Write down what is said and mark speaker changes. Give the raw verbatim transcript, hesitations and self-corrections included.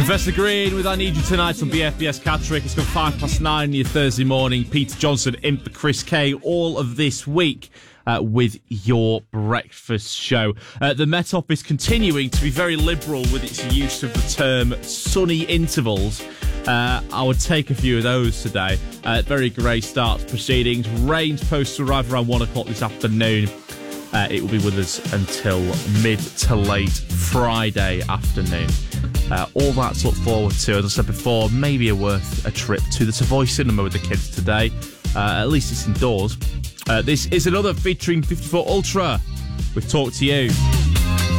Speaker 1: Professor Green with I Need You Tonight on B F B S Catterick. It's got five past nine on your Thursday morning. Peter Johnson in for Chris Kay all of this week uh, with your breakfast show. Uh, the Met Office continuing to be very liberal with its use of the term sunny intervals. Uh, I would take a few of those today. Uh, very grey start to proceedings. Rain's supposed to arrive around one o'clock this afternoon. Uh, it will be with us until mid to late Friday afternoon. Uh, all that to look forward to. As I said before, maybe a worth a trip to the Savoy Cinema with the kids today. Uh, at least it's indoors. Uh, this is another featuring fifty-four Ultra with Talk to You.